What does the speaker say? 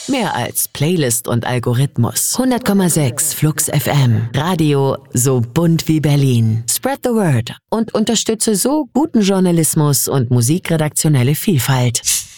Mehr als Playlist und Algorithmus. 100,6 Flux FM. Radio so bunt wie Berlin. Spread the word und unterstütze so guten Journalismus und musikredaktionelle Vielfalt.